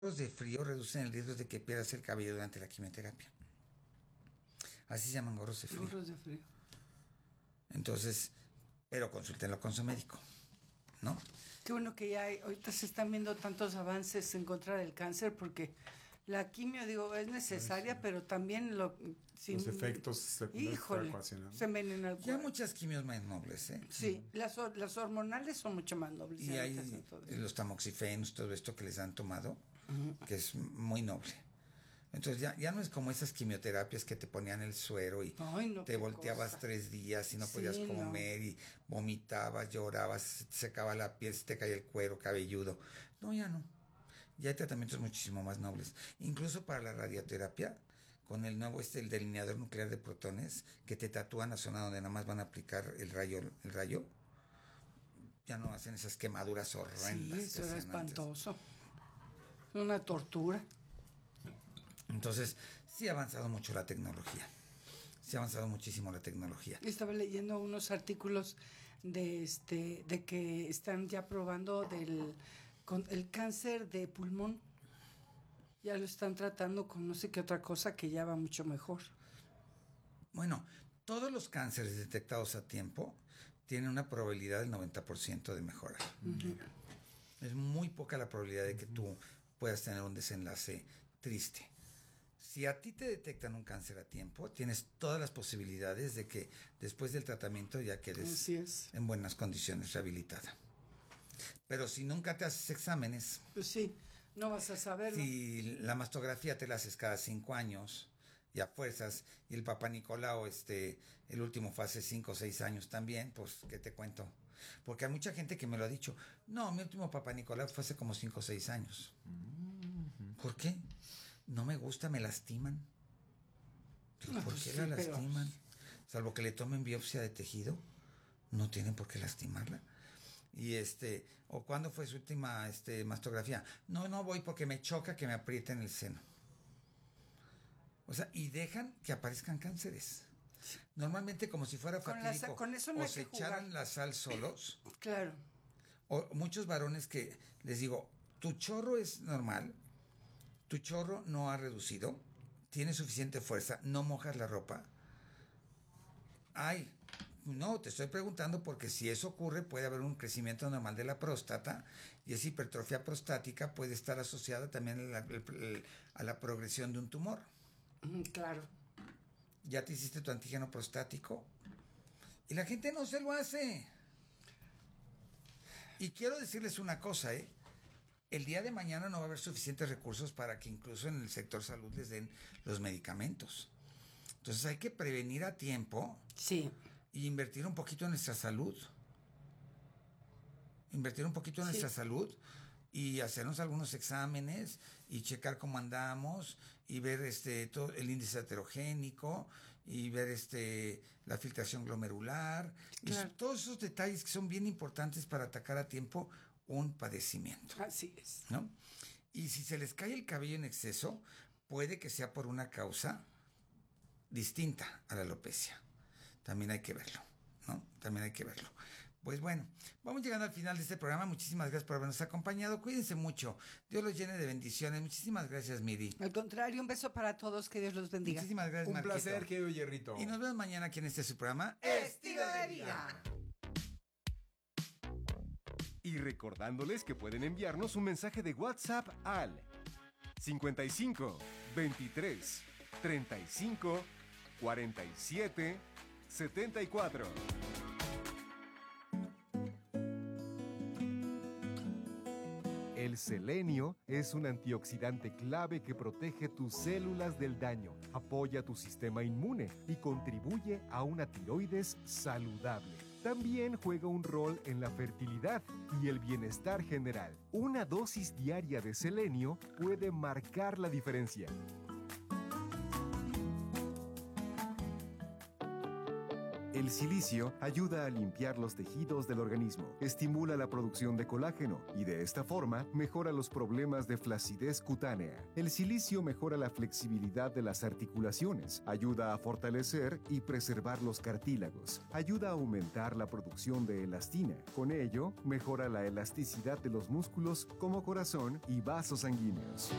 de frío reducen el riesgo de que pierdas el cabello durante la quimioterapia. Así se llaman gorros de frío. Gorros de frío. Entonces, pero consúltenlo con su médico, ¿no? Qué bueno que ya ahorita se están viendo tantos avances en contra del cáncer, porque la quimio, digo, es necesaria, pero también los efectos secundarios ocasionales. Se envenena el Ya cuerpo. muchas quimios más nobles, ¿eh? Sí, las hormonales son mucho más nobles. Y hay los tamoxifenos, todo esto que les han tomado, que es muy noble. Entonces ya no es como esas quimioterapias que te ponían el suero y te volteabas 3 días y no podías comer y vomitabas, llorabas, se te secaba la piel, se te caía el cuero cabelludo. No, ya no. Ya hay tratamientos muchísimo más nobles. Incluso para la radioterapia, con el nuevo el delineador nuclear de protones, que te tatúan la zona donde nada más van a aplicar el rayo, ya no hacen esas quemaduras horrendas. Sí, eso era espantoso. Es una tortura. Entonces, sí ha avanzado mucho la tecnología. Sí ha avanzado muchísimo la tecnología. Estaba leyendo unos artículos de que están ya probando con el cáncer de pulmón. Ya lo están tratando con no sé qué otra cosa que ya va mucho mejor. Bueno, todos los cánceres detectados a tiempo tienen una probabilidad del 90% de mejorar. Es muy poca la probabilidad de que tú puedas tener un desenlace triste. Si a ti te detectan un cáncer a tiempo, tienes todas las posibilidades de que después del tratamiento ya quedes en buenas condiciones, rehabilitada. Pero si nunca te haces exámenes, pues sí, no vas a saberlo. Si la mastografía te la haces cada 5 años y a fuerzas, y el Papá Nicolau, el último fue hace 5 o 6 años también, pues, ¿qué te cuento? Porque hay mucha gente que me lo ha dicho. No, mi último Papá Nicolau fue hace como 5 o 6 años. ¿Por qué? No me gusta, me lastiman. Digo, ¿por qué la lastiman? Salvo que le tomen biopsia de tejido, no tienen por qué lastimarla. Y o ¿cuándo fue su última mastografía? No voy porque me choca que me aprieten el seno. O sea, y dejan que aparezcan cánceres. Normalmente como si fuera fatídico. Con eso no o se echaran la sal solos. Claro. O muchos varones que les digo, tu chorro es normal, tu chorro no ha reducido, tiene suficiente fuerza, no mojas la ropa. Ay, no, te estoy preguntando porque si eso ocurre puede haber un crecimiento normal de la próstata y esa hipertrofia prostática puede estar asociada también a la progresión de un tumor. Claro. ¿Ya te hiciste tu antígeno prostático? Y la gente no se lo hace. Y quiero decirles una cosa, el día de mañana no va a haber suficientes recursos para que incluso en el sector salud les den los medicamentos. Entonces hay que prevenir a tiempo. Sí. Y invertir un poquito en nuestra salud. Invertir un poquito en nuestra salud y hacernos algunos exámenes y checar cómo andamos y ver todo el índice heterogénico y ver la filtración glomerular. Claro. Y todos esos detalles que son bien importantes para atacar a tiempo un padecimiento. Así es. ¿No? Y si se les cae el cabello en exceso, puede que sea por una causa distinta a la alopecia. También hay que verlo, ¿no? También hay que verlo. Pues bueno, vamos llegando al final de este programa. Muchísimas gracias por habernos acompañado. Cuídense mucho. Dios los llene de bendiciones. Muchísimas gracias, Miri. Al contrario, un beso para todos. Que Dios los bendiga. Muchísimas gracias, Un Marquito. placer, querido Hierrito. Y nos vemos mañana aquí en su programa Estilo de Vida. Y recordándoles que pueden enviarnos un mensaje de WhatsApp al 55 23 35 47 74. El selenio es un antioxidante clave que protege tus células del daño, apoya tu sistema inmune y contribuye a una tiroides saludable. También juega un rol en la fertilidad y el bienestar general. Una dosis diaria de selenio puede marcar la diferencia. El silicio ayuda a limpiar los tejidos del organismo, estimula la producción de colágeno y de esta forma mejora los problemas de flacidez cutánea. El silicio mejora la flexibilidad de las articulaciones, ayuda a fortalecer y preservar los cartílagos, ayuda a aumentar la producción de elastina. Con ello, mejora la elasticidad de los músculos como corazón y vasos sanguíneos.